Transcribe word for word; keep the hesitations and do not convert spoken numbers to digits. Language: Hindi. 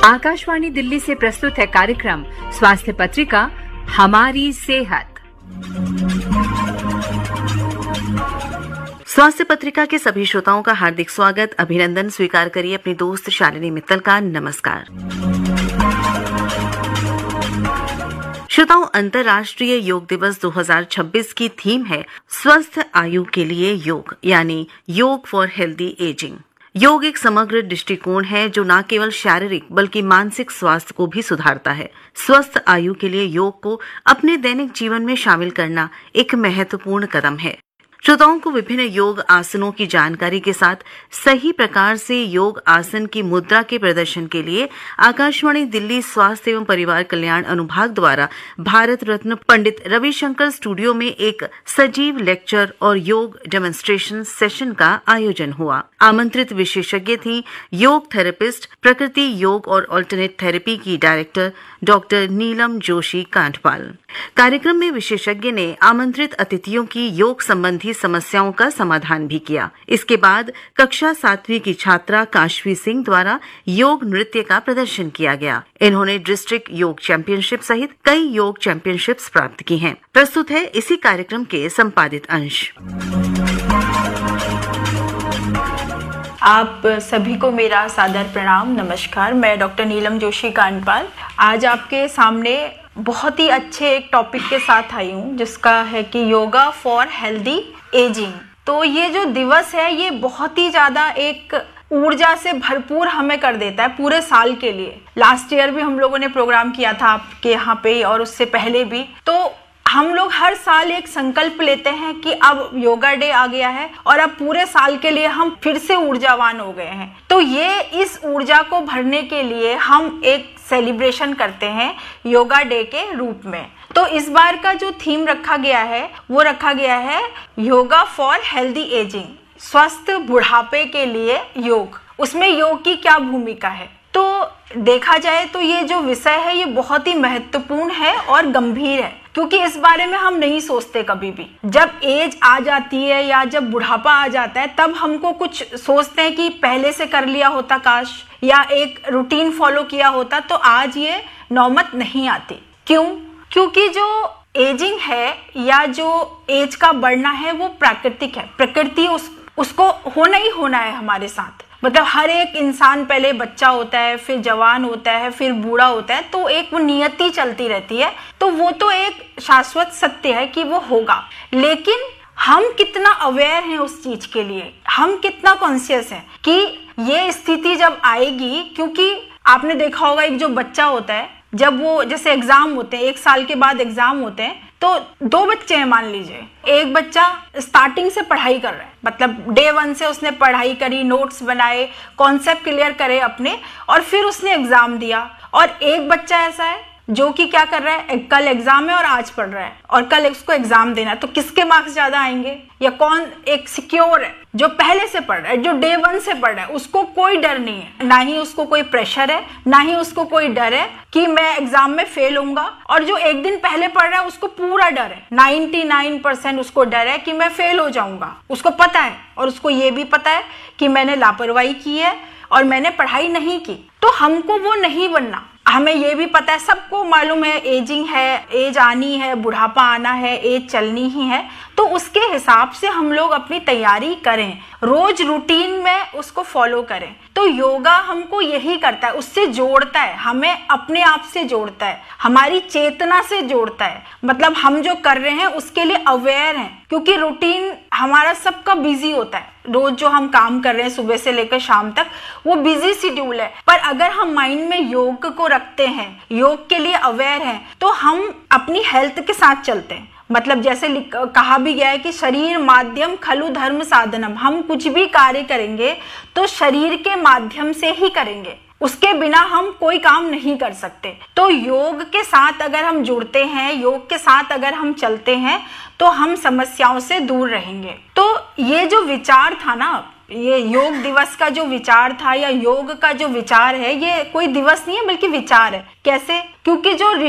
आकाशवाणी दिल्ली से प्रस्तुत है कार्यक्रम स्वास्थ्य पत्रिका हमारी सेहत। स्वास्थ्य पत्रिका के सभी श्रोताओं का हार्दिक स्वागत, अभिनंदन स्वीकार करिए अपनी दोस्त शालिनी मित्तल का। नमस्कार श्रोताओं, अंतर्राष्ट्रीय योग दिवस दो हज़ार छब्बीस की थीम है स्वस्थ आयु के लिए योग, यानी योग फॉर हेल्दी एजिंग। योग एक समग्र दृष्टिकोण है जो न केवल शारीरिक बल्कि मानसिक स्वास्थ्य को भी सुधारता है। स्वस्थ आयु के लिए योग को अपने दैनिक जीवन में शामिल करना एक महत्वपूर्ण कदम है। श्रोताओं को विभिन्न योग आसनों की जानकारी के साथ सही प्रकार से योग आसन की मुद्रा के प्रदर्शन के लिए आकाशवाणी दिल्ली स्वास्थ्य एवं परिवार कल्याण अनुभाग द्वारा भारत रत्न पंडित रविशंकर स्टूडियो में एक सजीव लेक्चर और योग डेमोन्स्ट्रेशन सेशन का आयोजन हुआ। आमंत्रित विशेषज्ञ थी योग थेरेपिस्ट, प्रकृति योग और अल्टरनेट थेरेपी की डायरेक्टर डॉक्टर नीलम जोशी कांठपाल। कार्यक्रम में विशेषज्ञ ने आमंत्रित अतिथियों की योग संबंधी समस्याओं का समाधान भी किया। इसके बाद कक्षा सातवीं की छात्रा काशवी सिंह द्वारा योग नृत्य का प्रदर्शन किया गया। इन्होंने डिस्ट्रिक्ट योग चैंपियनशिप सहित कई योग चैंपियनशिप्स प्राप्त की हैं। प्रस्तुत है इसी कार्यक्रम के संपादित अंश। आप सभी को मेरा सादर प्रणाम, नमस्कार। मैं डॉक्टर नीलम जोशी कांठपाल आज आपके सामने बहुत ही अच्छे एक टॉपिक के साथ आई हूँ, जिसका है कि योगा फॉर हेल्दी एजिंग। तो ये जो दिवस है ये बहुत ही ज़्यादा एक ऊर्जा से भरपूर हमें कर देता है पूरे साल के लिए। लास्ट ईयर भी हम लोगों ने प्रोग्राम किया था आपके यहाँ पे और उससे पहले भी। तो हम लोग हर साल एक संकल्प लेते हैं कि अब योगा डे आ गया है और अब पूरे साल के लिए हम फिर से ऊर्जावान हो गए हैं। तो ये इस ऊर्जा को भरने के लिए हम एक सेलिब्रेशन करते हैं योगा डे के रूप में। तो इस बार का जो थीम रखा गया है वो रखा गया है योगा फॉर हेल्दी एजिंग, स्वस्थ बुढ़ापे के लिए योग। उसमें योग की क्या भूमिका है? तो देखा जाए तो ये जो विषय है ये बहुत ही महत्वपूर्ण है और गंभीर है, क्योंकि इस बारे में हम नहीं सोचते कभी भी। जब एज आ जाती है या जब बुढ़ापा आ जाता है तब हमको कुछ सोचते हैं कि पहले से कर लिया होता काश, या एक रूटीन फॉलो किया होता, तो आज ये नौबत नहीं आती। क्यों? क्योंकि जो एजिंग है या जो एज का बढ़ना है वो प्राकृतिक है। प्रकृति उस उसको होना ही होना है हमारे साथ। मतलब हर एक इंसान पहले बच्चा होता है, फिर जवान होता है, फिर बूढ़ा होता है, तो एक वो नियति चलती रहती है। तो वो तो एक शाश्वत सत्य है कि वो होगा, लेकिन हम कितना अवेयर हैं उस चीज के लिए, हम कितना कॉन्शियस हैं कि ये स्थिति जब आएगी। क्योंकि आपने देखा होगा एक जो बच्चा होता है, जब वो जैसे एग्जाम होते हैं, एक साल के बाद एग्जाम होते हैं, तो दो बच्चे हैं मान लीजिए। एक बच्चा स्टार्टिंग से पढ़ाई कर रहा है, मतलब डे वन से उसने पढ़ाई करी, नोट्स बनाए, कॉन्सेप्ट क्लियर करे अपने, और फिर उसने एग्जाम दिया। और एक बच्चा ऐसा है जो कि क्या कर रहा है, कल एग्जाम है और आज पढ़ रहा है और कल उसको एग्जाम देना है। तो किसके मार्क्स ज्यादा आएंगे? या कौन एक सिक्योर है? जो पहले से पढ़ रहा है, जो डे वन से पढ़ रहा है, उसको कोई डर नहीं है, ना ही उसको कोई प्रेशर है, ना ही उसको कोई डर है कि मैं एग्जाम में फेल होऊंगा। और जो एक दिन पहले पढ़ रहा है उसको पूरा डर है, निन्यानवे परसेंट उसको डर है कि मैं फेल हो जाऊंगा। उसको पता है, और उसको ये भी पता है कि मैंने लापरवाही की है और मैंने पढ़ाई नहीं की। तो हमको वो नहीं बनना। हमें ये भी पता है, सबको मालूम है एजिंग है, एज आनी है, बुढ़ापा आना है, एज चलनी ही है। तो उसके हिसाब से हम लोग अपनी तैयारी करें, रोज रूटीन में उसको फॉलो करें। तो योगा हमको यही करता है, उससे जोड़ता है, हमें अपने आप से जोड़ता है, हमारी चेतना से जोड़ता है। मतलब हम जो कर रहे हैं उसके लिए अवेयर हैं, क्योंकि रूटीन हमारा सबका बिजी होता है। रोज जो हम काम कर रहे हैं सुबह से लेकर शाम तक, वो बिजी शेड्यूल है। पर अगर हम माइंड में योग को रखते हैं, योग के लिए अवेयर हैं, तो हम अपनी हेल्थ के साथ चलते हैं। मतलब जैसे कहा भी गया है कि शरीर माध्यम खलु धर्म साधनम। हम कुछ भी कार्य करेंगे तो शरीर के माध्यम से ही करेंगे, उसके बिना हम कोई काम नहीं कर सकते। तो योग के साथ अगर हम जुड़ते हैं, योग के साथ अगर हम चलते हैं, तो हम समस्याओं से दूर रहेंगे। तो ये जो विचार था ना, ये योग दिवस का जो विचार था या योग का जो विचार है, ये कोई दिवस नहीं है बल्कि विचार है। कैसे? क्योंकि जो